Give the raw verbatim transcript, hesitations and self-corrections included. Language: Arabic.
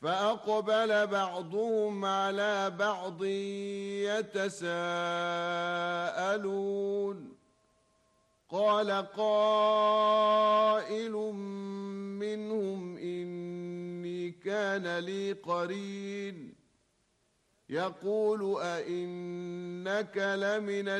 فأقبل بعضهم على بعض يتساءلون قال قائل منهم إني كان لي قرين يقول أئنك لمن